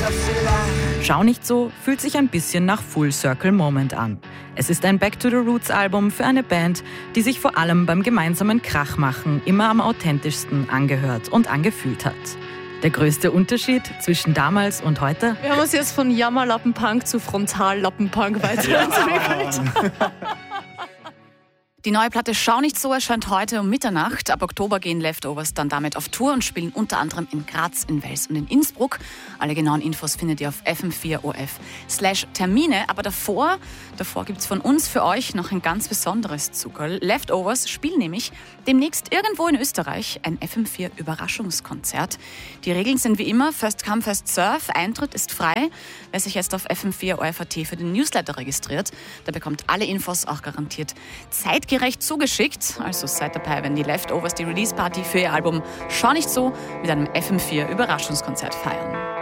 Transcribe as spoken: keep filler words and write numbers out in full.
Schau nicht so fühlt sich ein bisschen nach Full Circle Moment an. Es ist ein Back to the Roots Album für eine Band, die sich vor allem beim gemeinsamen Krachmachen immer am authentischsten angehört und angefühlt hat. Der größte Unterschied zwischen damals und heute? Wir haben uns jetzt von Jammerlappenpunk zu Frontallappenpunk weiterentwickelt. Ja. Die neue Platte Schau nicht so erscheint heute um Mitternacht. Ab Oktober gehen Leftovers dann damit auf Tour und spielen unter anderem in Graz, in Wels und in Innsbruck. Alle genauen Infos findet ihr auf f m vier o f slash Termine. Aber davor, davor gibt es von uns für euch noch ein ganz besonderes Zuckerl. Leftovers spielen nämlich demnächst irgendwo in Österreich ein F M vier Überraschungskonzert. Die Regeln sind wie immer First Come, First Serve. Eintritt ist frei. Wer sich jetzt auf f m vier o f punkt a t für den Newsletter registriert, der bekommt alle Infos auch garantiert zeitgerecht recht zugeschickt. Also seid dabei, wenn die Leftovers die Release-Party für ihr Album Schau nicht so mit einem F M vier Überraschungskonzert feiern.